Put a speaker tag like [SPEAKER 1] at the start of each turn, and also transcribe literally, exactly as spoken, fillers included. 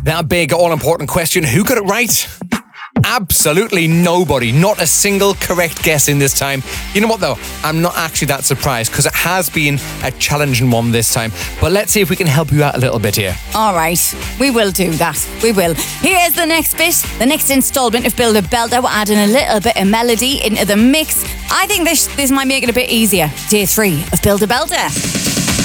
[SPEAKER 1] That big, all-important question, who got it right? Absolutely nobody. Not a single correct guess in this time. You know what, though? I'm not actually that surprised because it has been a challenging one this time. But let's see if we can help you out a little bit here.
[SPEAKER 2] All right. We will do that. We will. Here's the next bit. The next installment of Build a Belter. We're adding a little bit of melody into the mix. I think this, this might make it a bit easier. Day three of Build a Belter.